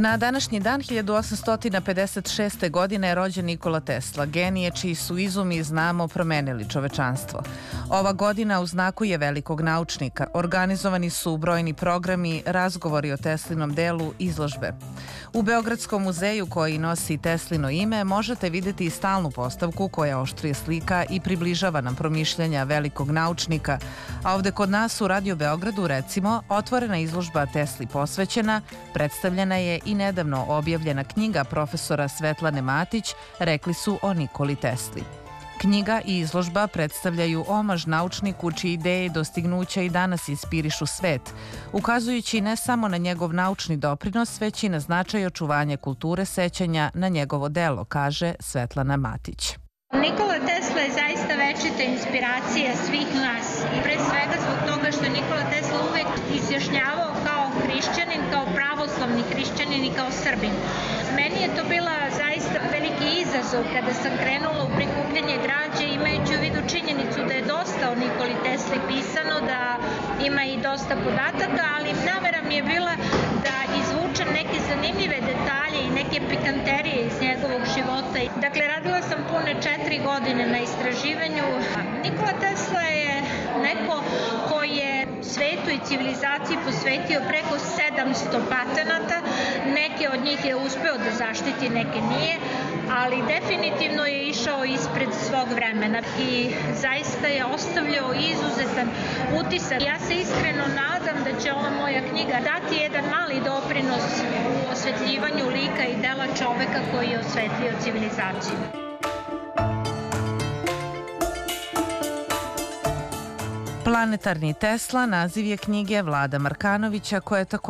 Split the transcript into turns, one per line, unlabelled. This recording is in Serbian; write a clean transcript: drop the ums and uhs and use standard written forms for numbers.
Na današnji dan 1856. godine je rođen Nikola Tesla, genije čiji su izumi, znamo, promenili čovečanstvo. Ova godina u znaku je velikog naučnika. Organizovani su brojni programi, razgovori o Teslinom delu, izložbe. U Beogradskom muzeju koji nosi Teslino ime možete vidjeti stalnu postavku koja oštrije slika i približava nam promišljanja velikog naučnika, a ovde kod nas u Radio Beogradu, recimo, otvorena izložba Tesli posvećena, predstavljena je i nedavno objavljena knjiga profesora Svetlane Matić, Rekli su o Nikoli Tesli. Knjiga i izložba predstavljaju omaž naučniku čiji ideje i dostignuća i danas inspirišu svet, ukazujući ne samo na njegov naučni doprinos, već i na značaj očuvanja kulture sećanja na njegovo delo, kaže Svetlana Matić.
Nikola Tesla je zaista večita inspiracija svih nas i pre svega zbog toga što Nikola Tesla uvek izjašnjavao kao hrišćanin, kao pravoslavni hrišćanin i kao Srbin. Meni je to bila zaista veliki izazov kada sam krenula u prikupljanje građe, imajući u vidu činjenicu da je dosta o Nikoli Tesli pisano, da ima i dosta podataka, ali namera mi je bila da izvučem neke zanimljive detalje i neke pikanterije iz njegovog života. Dakle, radila sam pune 4 godine na istraživanju. Nikola Tesla je neko ko je svetu i civilizaciji posvetio preko 700 patenata. Neke od njih je uspeo da zaštiti, neke nije, ali definitivno je išao ispred svog vremena i zaista je ostavljao izuzetan utisak. Ja se iskreno nadam da će ova moja knjiga dati jedan mali doprinos u osvetljivanju lika i dela čoveka koji je osvetlio civilizaciju.
Planetarni Tesla naziv je knjige Vlada Markanovića, koja je također